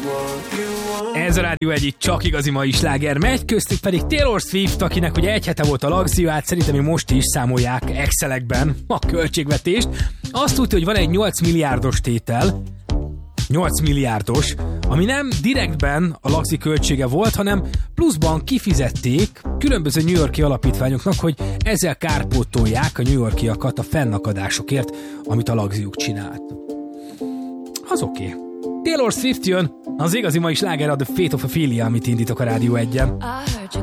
Ez a Rádió egyik csak igazi mai sláger megy, köztük pedig Taylor Swift, akinek ugye egy hete volt a lagzió, hát szerintem még most is számolják Excelekben a költségvetést. Azt tudja, hogy van egy 8 milliárdos tétel, 8 milliárdos, ami nem direktben a lagzi költsége volt, hanem pluszban kifizették különböző New York-i alapítványoknak, hogy ezzel kárpótolják a New York-iakat a fennakadásokért, amit a lagziuk csinált. Az oké. Taylor Swift jön, az igazi mai sláger a The Fate of Ophelia, amit indítok a Rádió 1-en.